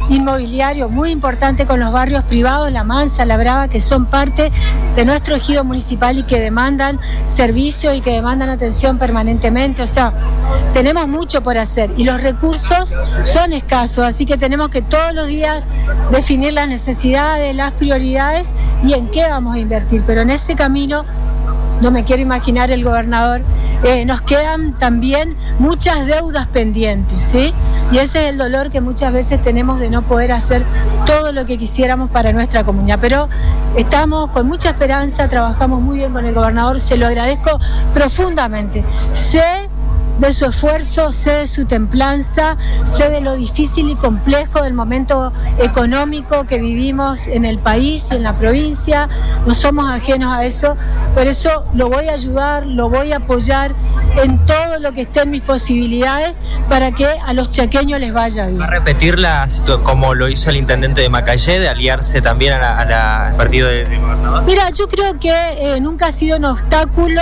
inmobiliario muy importante con los barrios privados, La Mansa, La Brava, que son parte de nuestro ejido municipal y que demandan servicio y que demandan atención permanentemente. O sea, tenemos mucho por hacer y los recursos son escasos, así que tenemos que todos los días definir las necesidades, las prioridades y en qué vamos a invertir. Pero en ese camino, no me quiero imaginar el gobernador, nos quedan también muchas deudas pendientes, ¿sí? Y ese es el dolor que muchas veces tenemos de no poder hacer todo lo que quisiéramos para nuestra comunidad. Pero estamos con mucha esperanza, trabajamos muy bien con el gobernador, se lo agradezco profundamente. Sé de su esfuerzo, sé de su templanza, sé de lo difícil y complejo del momento económico que vivimos en el país y en la provincia. No somos ajenos a eso, por eso lo voy a ayudar, lo voy a apoyar en todo lo que esté en mis posibilidades para que a los chaqueños les vaya bien. ¿Va a repetirla como lo hizo el intendente de Macayé, de aliarse también al partido del gobernador? Mira, yo creo que nunca ha sido un obstáculo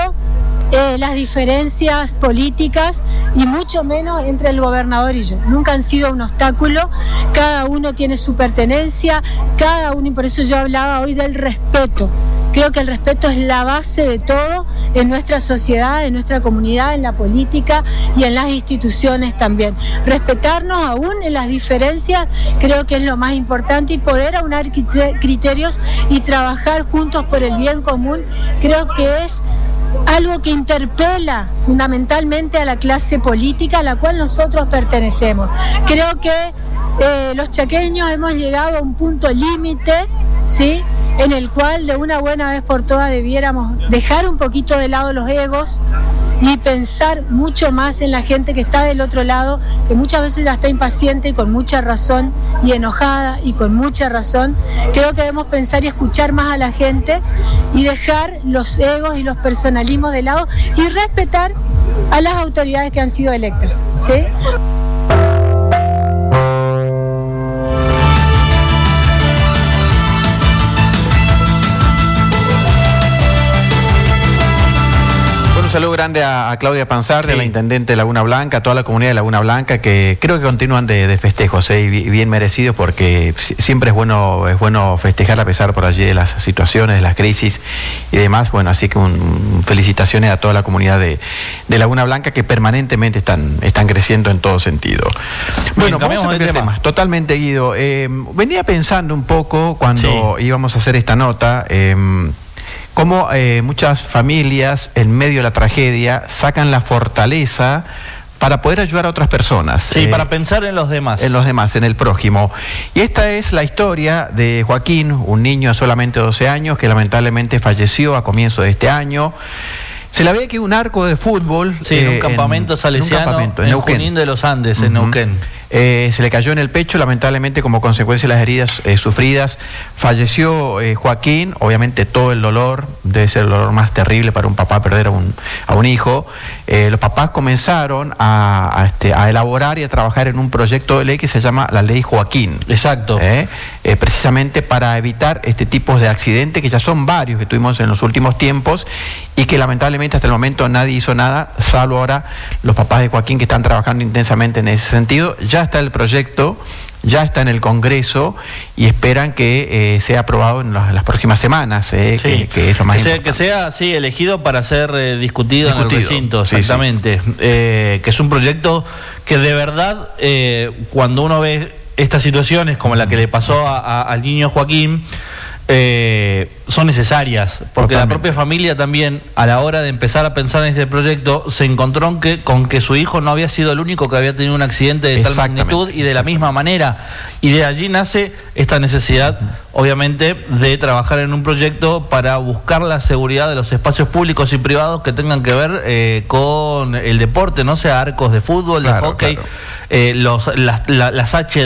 las diferencias políticas y mucho menos entre el gobernador y yo. Nunca han sido un obstáculo, cada uno tiene su pertenencia, cada uno, y por eso yo hablaba hoy del respeto. Creo que el respeto es la base de todo en nuestra sociedad, en nuestra comunidad, en la política y en las instituciones también. Respetarnos aún en las diferencias creo que es lo más importante y poder aunar criterios y trabajar juntos por el bien común creo que es algo que interpela fundamentalmente a la clase política a la cual nosotros pertenecemos. Creo que los chaqueños hemos llegado a un punto límite, ¿sí?, en el cual de una buena vez por todas debiéramos dejar un poquito de lado los egos y pensar mucho más en la gente que está del otro lado, que muchas veces ya está impaciente y con mucha razón, y enojada y con mucha razón. Creo que debemos pensar y escuchar más a la gente y dejar los egos y los personalismos de lado y respetar a las autoridades que han sido electas, ¿sí? Un saludo grande a Claudia Panzardi, a la intendente de Laguna Blanca, a toda la comunidad de Laguna Blanca, que creo que continúan de festejos, y bien merecidos, porque siempre es bueno festejar a pesar por allí de las situaciones, de las crisis y demás. Bueno, así que felicitaciones a toda la comunidad de Laguna Blanca, que permanentemente están creciendo en todo sentido. Bueno, vamos a cambiar de tema. Totalmente, Guido. Venía pensando un poco cuando íbamos a hacer esta nota, cómo muchas familias en medio de la tragedia sacan la fortaleza para poder ayudar a otras personas. Sí, para pensar en los demás. En los demás, en el prójimo. Y esta es la historia de Joaquín, un niño de solamente 12 años que lamentablemente falleció a comienzo de este año. Se le había quedado un arco de fútbol. Sí, en un campamento salesiano en Junín de los Andes, en Neuquén. Se le cayó en el pecho, lamentablemente como consecuencia de las heridas sufridas, falleció Joaquín. Obviamente todo el dolor, debe ser el dolor más terrible para un papá perder a un hijo. Los papás comenzaron a elaborar y a trabajar en un proyecto de ley que se llama la Ley Joaquín. Exacto. Precisamente para evitar este tipo de accidentes, que ya son varios que tuvimos en los últimos tiempos y que lamentablemente hasta el momento nadie hizo nada, salvo ahora los papás de Joaquín, que están trabajando intensamente en ese sentido. Ya está el proyecto, ya está en el Congreso y esperan que sea aprobado en las próximas semanas, que es lo más importante. Que sea elegido para ser discutido en el recinto, exactamente. Que es un proyecto que de verdad, cuando uno ve estas situaciones como la que le pasó al niño Joaquín, son necesarias, porque la propia familia también, a la hora de empezar a pensar en este proyecto, se encontró con que su hijo no había sido el único que había tenido un accidente de tal magnitud y de la misma manera, y de allí nace esta necesidad, obviamente, de trabajar en un proyecto para buscar la seguridad de los espacios públicos y privados que tengan que ver con el deporte, no sea arcos de fútbol, de hockey, las H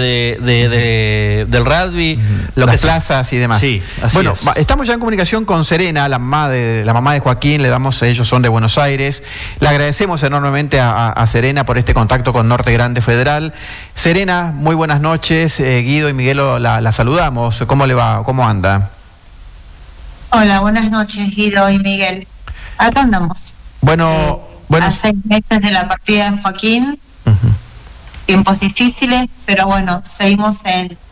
del rugby, las plazas y demás. Sí, bueno, estamos ya en comunicación con Serena, la mamá de Joaquín. Ellos son de Buenos Aires. Le agradecemos enormemente a Serena por este contacto con Norte Grande Federal. Serena, muy buenas noches. Guido y Miguel la saludamos. ¿Cómo le va? ¿Cómo anda? Hola, buenas noches, Guido y Miguel. Acá andamos. Bueno. A 6 meses de la partida de Joaquín. Tiempos difíciles, pero bueno, seguimos en